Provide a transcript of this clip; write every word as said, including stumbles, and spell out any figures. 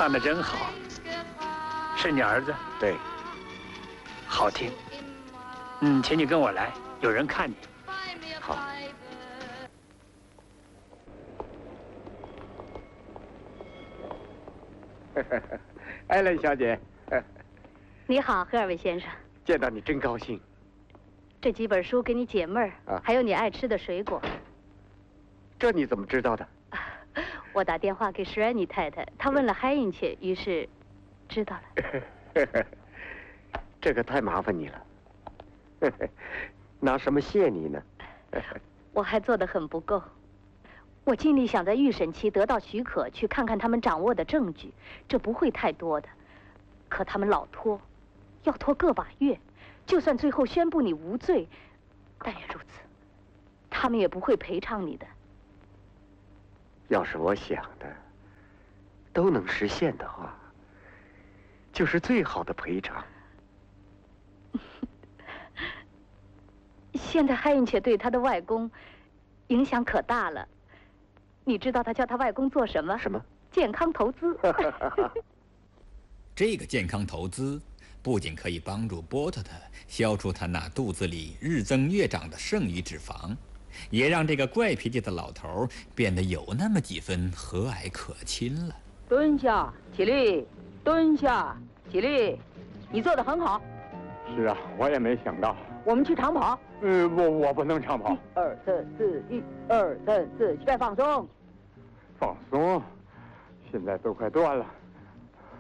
唱得真好，是你儿子？ 对， 好听。嗯，请你跟我来，有人看你。 好。艾伦小姐， 你好，赫尔维先生。 见到你真高兴。 这几本书给你解闷儿， 啊， 还有你爱吃的水果。 这你怎么知道的？ 我打电话给施安妮太太，她问了海因切，于是知道了。 这个太麻烦你了。拿什么谢你呢？ 我还做得很不够。我尽力想在预审期得到许可，去看看他们掌握的证据，这不会太多的。可他们老拖，要拖个把月，就算最后宣布你无罪，但愿如此，他们也不会赔偿你的。 要是我想的都能实现的话，就是最好的赔偿。 现在海因切对他的外公影响可大了。你知道他叫他外公做什么？ 什么？ 健康投资。 这个健康投资不仅可以帮助波特特消除他那肚子里日增月长的剩余脂肪，也让这个怪脾气的老头变得有那么几分和蔼可亲了。 蹲下，起立，蹲下，起立，你做得很好。 是啊，我也没想到。 我们去长跑。 呃，我我不能长跑。 一二三四，一二三四，再放松。 放松。现在都快断了，